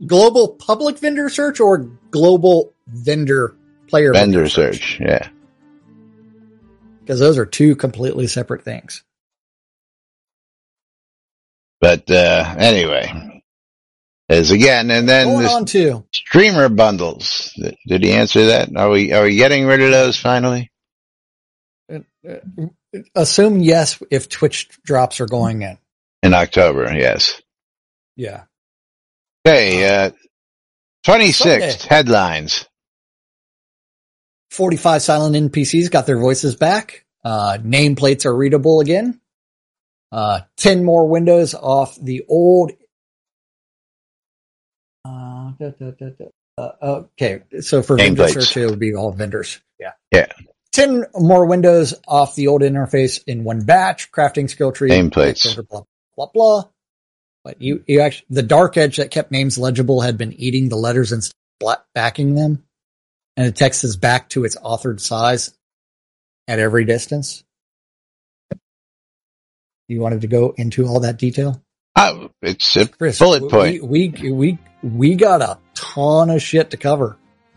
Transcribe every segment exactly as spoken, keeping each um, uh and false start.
global public vendor search or global vendor player vendor, vendor search? search? Yeah. Because those are two completely separate things. But, uh, anyway, as again, and then Going this on to streamer bundles. Did he answer that? Are we, are we getting rid of those finally? Assume yes if Twitch drops are going in. In October, yes. Yeah. Okay, uh, twenty-sixth headlines. forty-five silent N P Cs got their voices back. Uh, nameplates are readable again. Uh, ten more windows off the old. Uh, da, da, da, da. Uh, okay, so for vendor search, it would be all vendors. Yeah. Yeah. ten more windows off the old interface in one batch. Crafting skill tree. Nameplates. Blah, blah, blah. But you, you actually, the dark edge that kept names legible had been eating the letters and backing them. And the text is back to its authored size at every distance. You wanted to go into all that detail? Uh, it's a Chris, bullet point. We, we, we, we got a ton of shit to cover.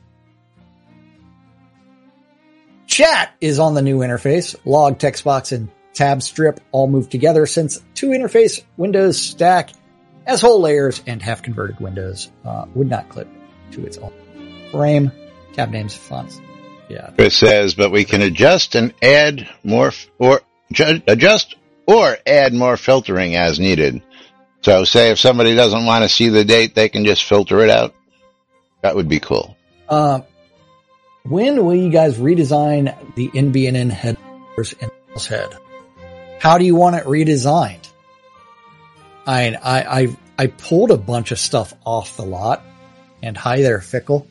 Chat is on the new interface. Log, text box, and tab strip all move together since two interface windows stack as whole layers and half converted windows uh, would not clip to its own frame. Tab names, fonts. Yeah. Chris says, but we can adjust and add more f- or ju- adjust or add more filtering as needed. So say if somebody doesn't want to see the date, they can just filter it out. That would be cool. Uh, when will you guys redesign the N B N N headers and head? How do you want it redesigned? I, I, I, I pulled a bunch of stuff off the lot, and hi there, Fickle.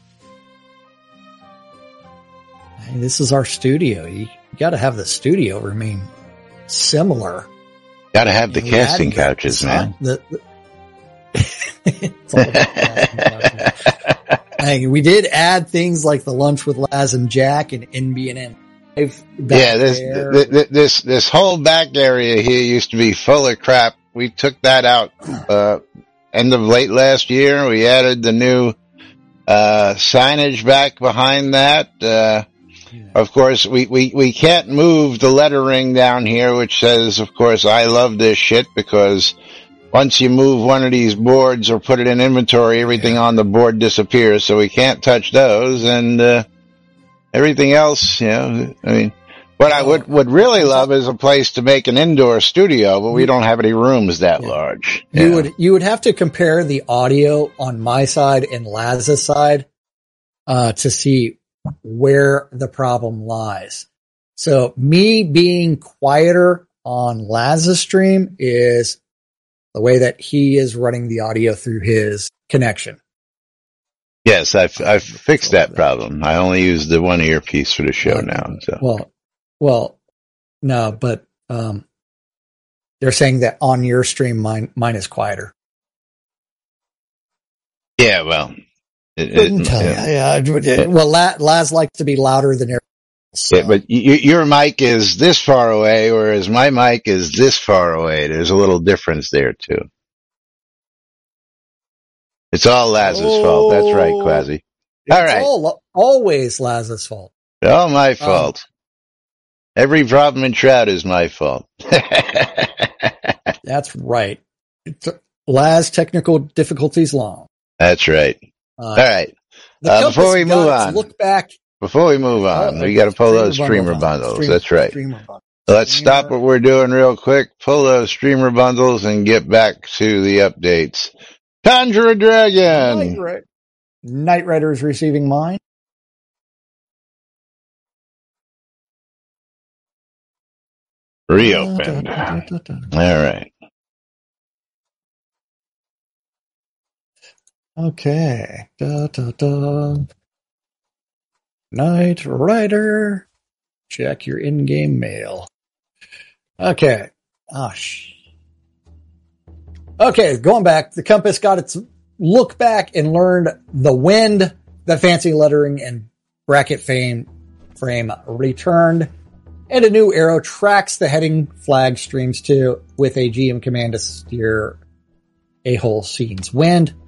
Hey, this is our studio. You, you got to have the studio remain similar. Got to have the and casting couches, the, man. The, the, it's all about casting couches. Hey, we did add things like the lunch with Laz and Jack and N B N N. Yeah, this, this this this whole back area here used to be full of crap. We took that out uh end of late last year. We added the new uh signage back behind that. Uh yeah. Of course, we, we, we can't move the lettering down here, which says, of course, I love this shit, because once you move one of these boards or put it in inventory, everything yeah. on the board disappears, so we can't touch those. And uh everything else, you know, I mean, what I would, would really love is a place to make an indoor studio, but we don't have any rooms that yeah. large. You yeah. would, you would have to compare the audio on my side and Laz's side, uh, to see where the problem lies. So me being quieter on Laz's stream is the way that he is running the audio through his connection. Yes, I've I've fixed that problem. I only use the one earpiece for the show now. So. Well, well, no, but um, they're saying that on your stream, mine mine is quieter. Yeah, well, it, couldn't it, tell yeah. you. Yeah, well, Laz likes to be louder than everyone else. So. Yeah, but you, your mic is this far away, whereas my mic is this far away. There's a little difference there too. It's all Laz's oh, fault. That's right, Quasi. All right. All, always Laz's fault. All my fault. Um, Every problem in Trout is my fault. That's right. It's, Laz technical difficulties long. That's right. Uh, all right. Uh, before we move on, look back. Before we move on, uh, we got to pull those streamer bundles. bundles. Streamer, That's right. Bundles. Let's streamer. stop what we're doing real quick, pull those streamer bundles, and get back to the updates. Conjure a Dragon! Night, Ra- Night Rider is receiving mine. Reopened. Da, da, da, da, da. All right. Okay. Da, da, da. Night Rider. Check your in-game mail. Okay. Oh, sh- Okay, going back, the Compass got its look back and learned the wind, the fancy lettering and bracket frame, frame returned, and a new arrow tracks the heading flag streams to with a G M command to steer a whole scene's wind.